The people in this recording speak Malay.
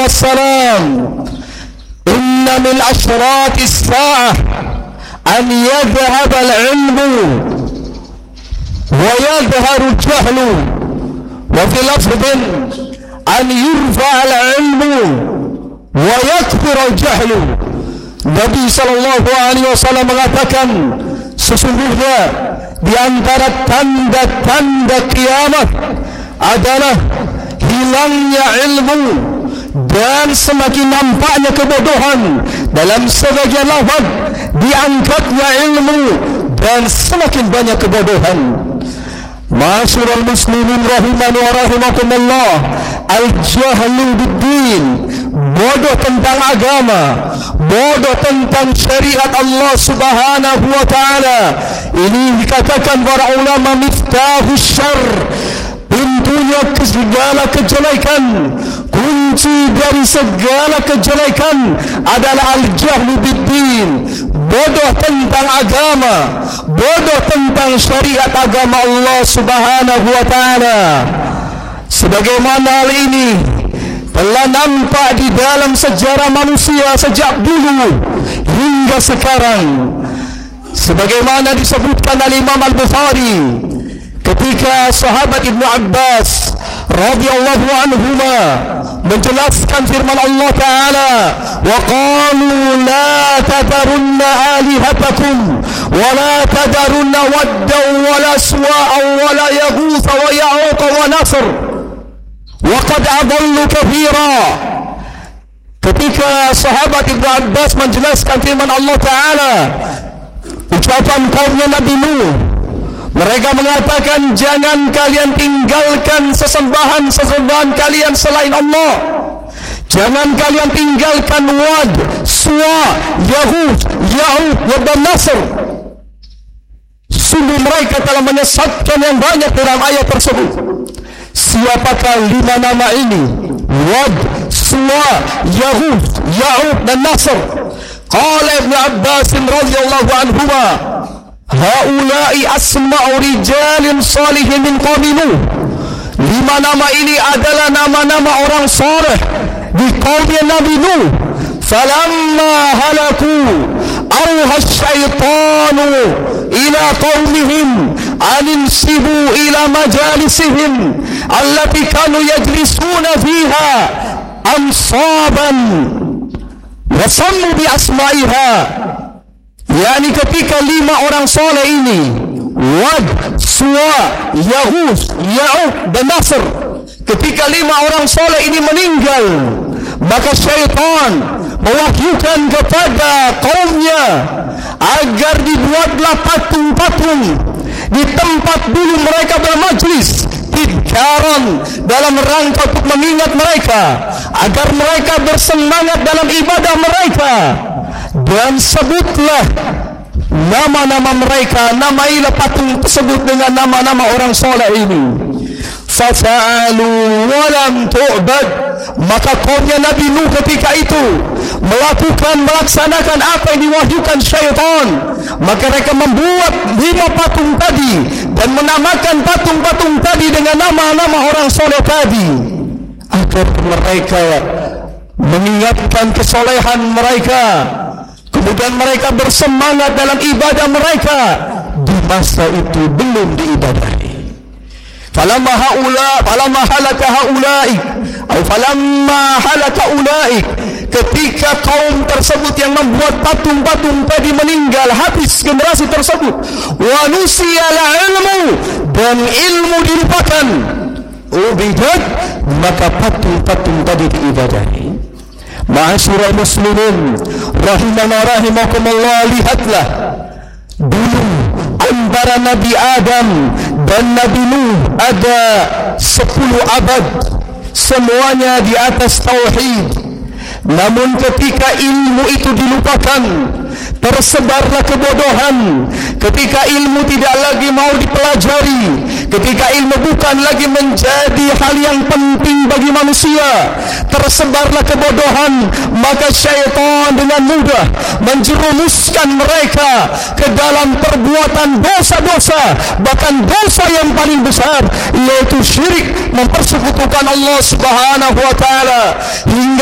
wassalam, inna min ashratis sa'ah an yadhhab al-ilmu wa yadhharu al-jahlu, wa fi lafdhin an yurfa al-ilmu wa yakthur al-jahlu. Nabi sallallahu alaihi wasallam mengatakan, sesungguhnya di antara tanda-tanda kiamat adalah hilangnya ilmu dan semakin nampaknya kebodohan. Dalam sebagian lafaz, diangkatnya ilmu dan semakin banyak kebodohan. Ma'asyiral muslimin rahimani wa rahimakumullah, al-jahlu bid-din, bodoh tentang agama, bodoh tentang syariat Allah subhanahu wa ta'ala. Ini dikatakan para ulama miftahus syarr, pintunya ke segala kejelekan. Kunci dari segala kejelekan adalah al-jahlu bid-din, bodoh tentang agama, bodoh tentang syariat agama Allah subhanahu wa ta'ala. Sebagaimana hal ini telah nampak di dalam sejarah manusia sejak dulu hingga sekarang. Sebagaimana disebutkan oleh Imam Al-Bukhari ketika sahabat Ibnu Abbas radhiyallahu anhuma menjelaskan firman Allah Ta'ala, wa qalu la tadarunna alihatakum wa la tadarunna waddan wa la suwa'an wa la yaghutha wa ya'uqa wa nasr wa qad adallu kathira. Ketika sahabat Ibnu Abbas menjelaskan firman Allah Ta'ala, ucapan kaumnya Nabi Nuh, mereka mengatakan, jangan kalian tinggalkan sesembahan kalian selain Allah. Jangan kalian tinggalkan Wad, Suwa, Yahud, Ya'uq, dan Nasr. Sungguh mereka telah menyesatkan yang banyak dalam ayat tersebut. Siapakah 5 nama ini? Wad, Suwa, Yahud, Ya'uq, dan Nasr. Qala Ibn Abbas radhiyallahu anhuma, haula'i asma'u rijalin salihin min qaumi Nuh. 5 nama ini adalah nama-nama orang saleh di kaumnya Nabi Nuh. Falamma halaku awha syaitanu ila qaumihim aninsibu ila majalisihim allati kanu yajlisuna fiha ansaban wa sammu bi asma'iha. Yani ketika 5 orang soleh ini, Wad, Suwa, Yahud, Ya'uq, dan Nasr, ketika 5 orang soleh ini meninggal, maka syaitan mewahyukan kepada kaumnya agar dibuatlah patung-patung di tempat dulu mereka bermajlis, tidkaran, dalam rangka untuk mengingat mereka, agar mereka bersemangat dalam ibadah mereka. Dan sebutlah nama-nama mereka, namailah patung tersebut dengan nama-nama orang soleh ini. Fafa'alu walam tu'bad, maka kaumnya Nabi Nuh ketika itu melaksanakan apa yang diwahyukan syaitan. Maka mereka membuat 5 patung tadi dan menamakan patung-patung tadi dengan nama-nama orang soleh tadi, agar mereka mengingatkan kesolehan mereka. Kemudian mereka bersemangat dalam ibadah mereka di masa itu belum diibadahi. Falamma halaka haula'i, atau falamma halaka ula'i, ketika kaum tersebut yang membuat patung-patung tadi meninggal, habis generasi tersebut, wa nusiyal ilmu, dan ilmu dilupakan, ubidat, maka patung-patung tadi diibadahi. Ma'asyiral muslimin rahimana rahimakumullah, lihatlah dulu antara Nabi Adam dan Nabi Nuh ada 10 abad, semuanya di atas tauhid. Namun ketika ilmu itu dilupakan, tersebarlah kebodohan. Ketika ilmu tidak lagi mau dipelajari, ketika ilmu bukan lagi menjadi hal yang penting bagi manusia, tersebarlah kebodohan, maka syaitan dengan mudah menjerumuskan mereka ke dalam perbuatan dosa-dosa, bahkan dosa yang paling besar, yaitu syirik, mempersekutukan Allah subhanahu wa ta'ala, hingga